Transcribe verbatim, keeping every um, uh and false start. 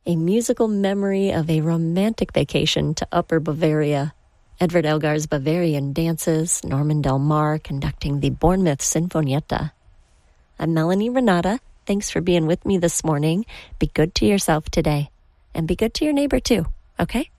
a musical memory of a romantic vacation to Upper Bavaria. Edvard Elgar's Bavarian Dances, Norman Del Mar conducting the Bournemouth Sinfonietta. I'm Melanie Renata. Thanks for being with me this morning. Be good to yourself today, and be good to your neighbor too, okay?